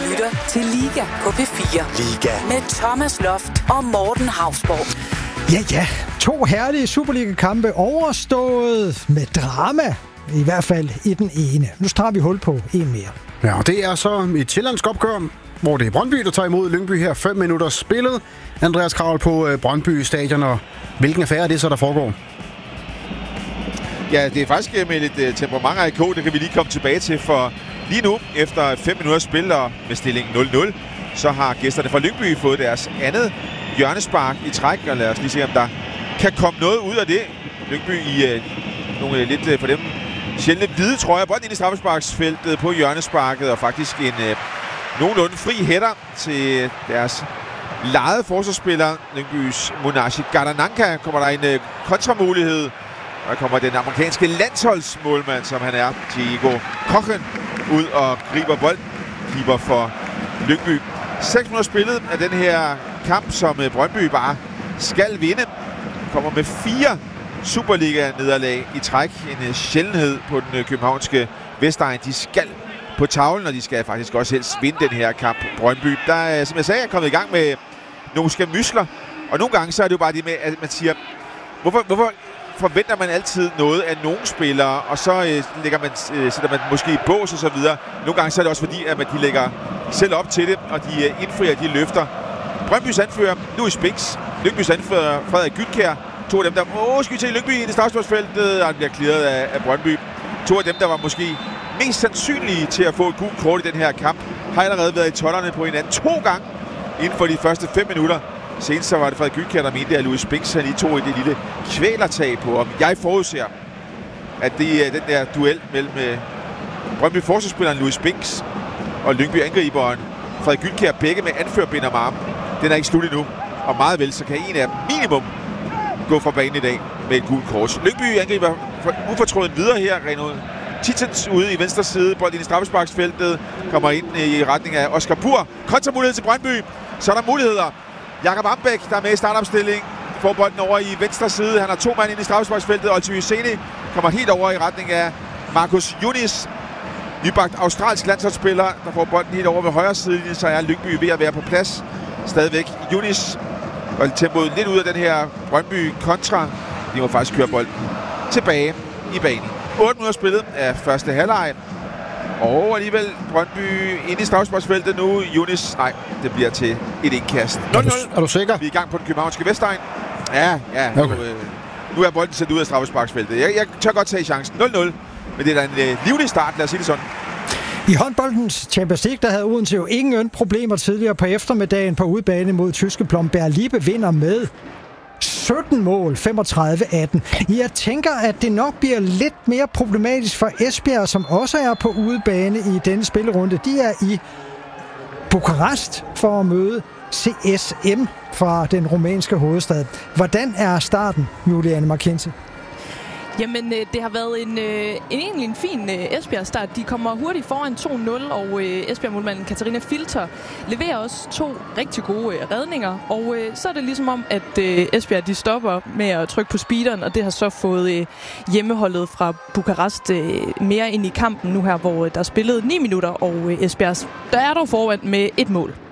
lytter til Liga på P4. Liga. Med Thomas Loft og Morten Hausborg. Ja. 2 herlige Superliga-kampe overstået med drama. I hvert fald i den ene. Nu tager vi hul på en mere. Ja, og det er så et sjællandsk opgør, hvor det er Brøndby, der tager imod Lyngby her. 5 minutter spillet. Andreas Kravl på Brøndby Stadion, og hvilken affære er det så, der foregår? Ja, det er faktisk med lidt temperament AIK, det kan vi lige komme tilbage til, for lige nu, efter 5 minutter spil og med stillingen 0-0, så har gæsterne fra Lyngby fået deres andet hjørnespark i træk, og lad os lige se, om der kan komme noget ud af det. Lyngby i nogle lidt for dem sjældne hvide trøjer, bolden ind i straffesparksfeltet på hjørnesparket, og faktisk en nogenlunde fri hætter til deres lejede forsvarsspiller, Lyngbys Munashi Gardananka. Kommer der en kontramulighed. Der kommer den amerikanske landsholdsmålmand, som han er, Diego Cochen, ud og griber bolden. Keeper for Lyngby. 6 minutter spillet af den her kamp, som Brøndby bare skal vinde. Kommer med 4 Superliga-nederlag i træk. En sjældenhed på den københavnske Vestegn. De skal på tavlen, og de skal faktisk også helst vinde den her kamp. Brøndby, der er, som jeg sagde, er kommet i gang med nogle skærmysler. Og nogle gange så er det jo bare det med, at man siger, hvorfor forventer man altid noget af nogle spillere, og så sætter man måske i bås og så videre. Nogle gange så er det også fordi, at de lægger selv op til det, og de indfrier de løfter. Brøndbys anfører, Louis Spinks, Lyngbys anfører, Frederik Gytkjær, 2 af dem, der skal vi til Lyngby i det straffesparksfeltet, og han bliver clearet af Brøndby. 2 af dem, der var måske mest sandsynlige til at få et gult kort i den her kamp, har allerede været i tollerne på hinanden 2 gange inden for de første 5 minutter. Senest så var det Frederik Gytkjær, der mente, at Louis Spinks han lige tog et lille kvælertag på. Og jeg forudser, at det er den der duel mellem Brøndby forsvarsspilleren Louis Spinks og Lyngby angriberen Frederik Gytkjær, begge med anførbinder med arm. Den er ikke slut endnu. Og meget vel, så kan en af dem minimum gå fra banen i dag med et gult kort. Lyngby angriber ufortrødent videre her. Reno Titans ude i venstre side. Bold ind i straffesparksfeltet. Kommer ind i retning af Oscar Pur. Kontramulighed til Brøndby. Så er der muligheder. Jakob Ambæk, der er med i startopstilling, får bolden over i venstre side. Han har 2 mand ind i straffesparksfeltet. Olti Hyseni kommer helt over i retning af Marcus Yunis. Nybagt australsk landsholdsspiller, der får bolden helt over ved højre side. Så er Lyngby ved at være på plads. Stadigvæk Yunis. Og tempoet lidt ud af den her Brøndby kontra. De må faktisk køre bolden tilbage i banen. 8 minutter spillet af første halvleg. Og alligevel Brøndby ind i straffesparksfeltet nu. Yunis, nej, det bliver til et indkast. 0-0. Er du sikker? Vi er i gang på den københavnske Vestegn. Ja. Okay. Nu er bolden sendt ud af straffesparksfeltet. Jeg tør godt tage chancen. 0-0. Men det er da en livlig start, lad os sige det sådan. I håndboldens Champions League, der havde Odense jo ingen problemer tidligere på eftermiddagen på udebane mod tyske Blomberg. Liebe vinder med 17 mål, 35-18. Jeg tænker, at det nok bliver lidt mere problematisk for Esbjerg, som også er på udebane i denne spillerunde. De er i Bukarest for at møde CSM fra den rumænske hovedstad. Hvordan er starten, Juliane Markense? Jamen, det har været egentlig en fin Esbjerg-start. De kommer hurtigt foran 2-0, og Esbjerg-målmanden Katarina Filter leverer også 2 rigtig gode redninger. Og så er det ligesom om, at Esbjerg de stopper med at trykke på speederen, og det har så fået hjemmeholdet fra Bukarest mere ind i kampen nu her, hvor der er spillet 9 minutter, og Esbjerg der er dog foran med 1 mål.